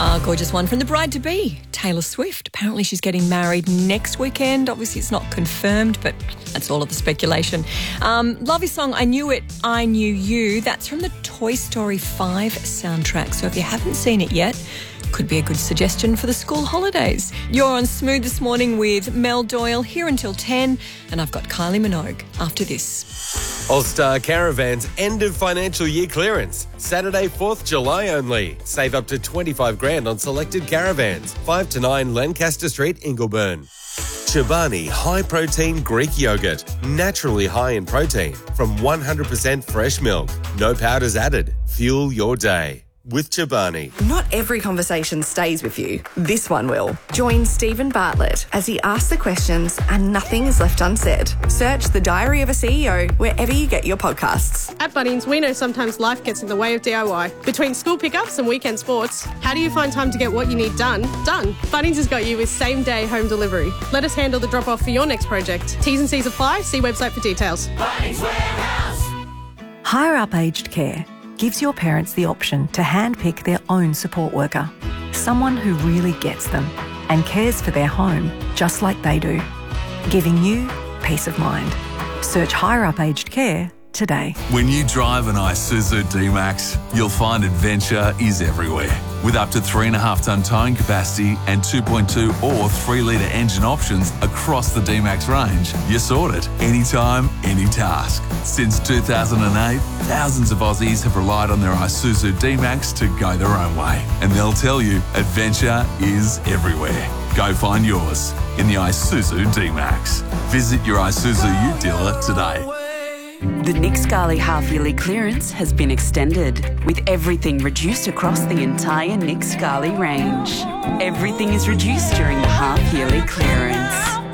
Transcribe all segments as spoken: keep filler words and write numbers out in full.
Ah, gorgeous one from the bride-to-be, Taylor Swift. Apparently she's getting married next weekend. Obviously it's not confirmed, but that's all of the speculation. Um, lovely song, I Knew It, I Knew You. That's from the Toy Story five soundtrack. So if you haven't seen it yet, could be a good suggestion for the school holidays. You're on Smooth this morning with Mel Doyle, here until ten, and I've got Kylie Minogue after this. All-Star Caravans end of financial year clearance. Saturday, fourth of July only. Save up to twenty-five grand on selected caravans. five to nine Lancaster Street, Ingleburn. Chobani High Protein Greek Yogurt. Naturally high in protein from one hundred percent fresh milk. No powders added. Fuel your day with Chobani. Not every conversation stays with you. This one will. Join Stephen Bartlett as he asks the questions and nothing is left unsaid. Search The Diary of a C E O wherever you get your podcasts. At Bunnings, we know sometimes life gets in the way of D I Y. Between school pickups and weekend sports, how do you find time to get what you need done? Done. Bunnings has got you with same-day home delivery. Let us handle the drop-off for your next project. T's and C's apply. See website for details. Bunnings Warehouse. Hire Up Aged Care gives your parents the option to handpick their own support worker, someone who really gets them and cares for their home just like they do, giving you peace of mind. Search Hire Up Aged Care today. When you drive an Isuzu D-Max, you'll find adventure is everywhere. With up to three point five tonne towing capacity and two point two or three litre engine options across the D-Max range, you're sorted. Anytime, any task. Since two thousand eight, thousands of Aussies have relied on their Isuzu D-Max to go their own way. And they'll tell you, adventure is everywhere. Go find yours in the Isuzu D-Max. Visit your Isuzu U dealer today. The Nick Scali half-yearly clearance has been extended, with everything reduced across the entire Nick Scali range. Everything is reduced during the half-yearly clearance.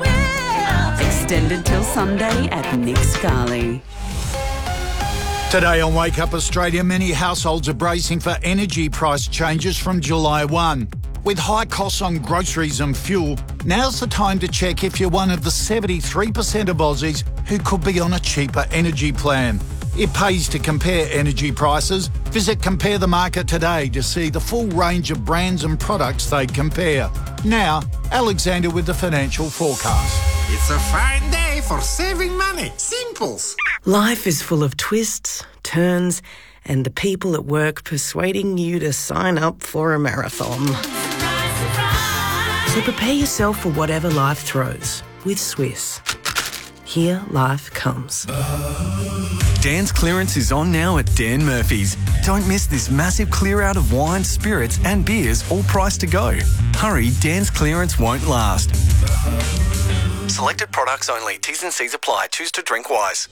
Extended till Sunday at Nick Scali. Today on Wake Up Australia, many households are bracing for energy price changes from July first. With high costs on groceries and fuel, now's the time to check if you're one of the seventy-three percent of Aussies who could be on a cheaper energy plan. It pays to compare energy prices. Visit Compare the Market today to see the full range of brands and products they compare. Now, Alexander with the financial forecast. It's a fine day for saving money. Simples. Life is full of twists, turns, and the people at work persuading you to sign up for a marathon. So prepare yourself for whatever life throws with Swiss. Here life comes. Dan's clearance is on now at Dan Murphy's. Don't miss this massive clear out of wine, spirits and beers, all priced to go. Hurry, Dan's clearance won't last. Selected products only. T's and C's apply. Choose to drink wise.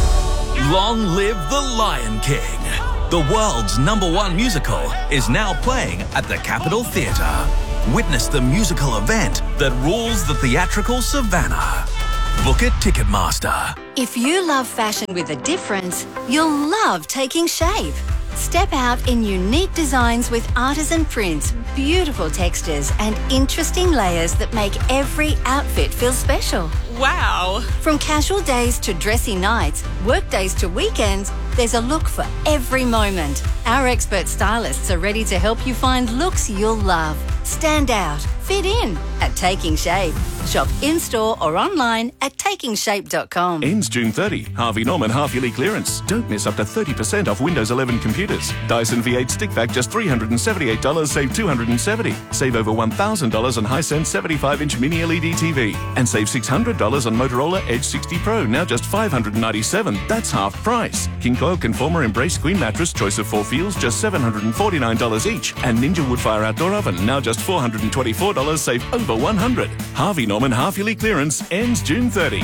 Long live the Lion King. The world's number one musical is now playing at the Capitol Theatre. Witness the musical event that rules the theatrical savannah. Book at Ticketmaster. If you love fashion with a difference, you'll love Taking Shape. Step out in unique designs with artisan prints, beautiful textures and interesting layers that make every outfit feel special. Wow! From casual days to dressy nights, work days to weekends, there's a look for every moment. Our expert stylists are ready to help you find looks you'll love. Stand out, fit in at Taking Shape. Shop in-store or online at taking shape dot com. Ends June thirtieth. Harvey Norman half-yearly clearance. Don't miss up to thirty percent off Windows eleven computers. Dyson V eight Stick Vac just three hundred seventy-eight dollars, save two hundred seventy dollars. Save over one thousand dollars on Hisense seventy-five inch mini L E D T V. And save six hundred dollars on Motorola Edge sixty Pro, now just five hundred ninety-seven dollars. That's half price. King Coil Conformer Embrace Queen Mattress, choice of four feels, just seven hundred forty-nine dollars each. And Ninja Woodfire Outdoor Oven, now just four hundred twenty-four dollars, save over one hundred dollars. Harvey Norman half-yearly clearance ends June thirtieth.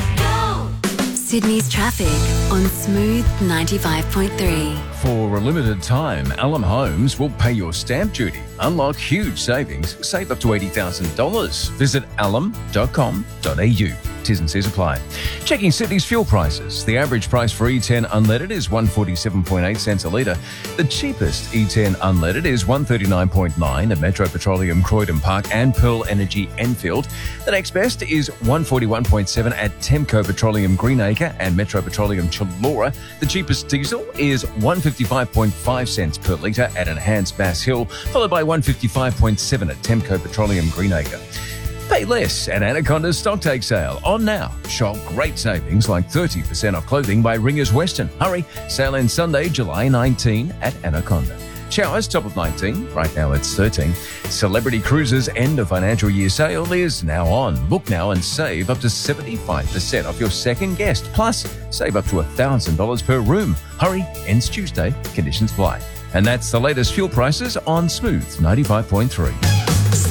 Sydney's traffic on Smooth ninety-five point three. For a limited time, Alum Homes will pay your stamp duty. Unlock huge savings. Save up to eighty thousand dollars. Visit alum dot com dot a u. T's and C's apply. Checking Sydney's fuel prices. The average price for E ten unleaded is one forty-seven point eight cents a litre. The cheapest E ten unleaded is one thirty-nine point nine at Metro Petroleum Croydon Park and Pearl Energy Enfield. The next best is one forty-one point seven at Temco Petroleum Greenacre and Metro Petroleum Chullora. The cheapest diesel is one fifty-five point five cents per litre at Enhanced Bass Hill, followed by one fifty-five point seven at Temco Petroleum Greenacre. Pay less at Anaconda's Stocktake Sale. On now. Shop great savings like thirty percent off clothing by Ringers Western. Hurry. Sale ends Sunday, July nineteenth at Anaconda. Showers, top of nineteen. Right now it's thirteen. Celebrity Cruises end of financial year sale is now on. Book now and save up to seventy-five percent off your second guest. Plus, save up to one thousand dollars per room. Hurry. Ends Tuesday. Conditions apply. And that's the latest fuel prices on Smooth ninety-five point three.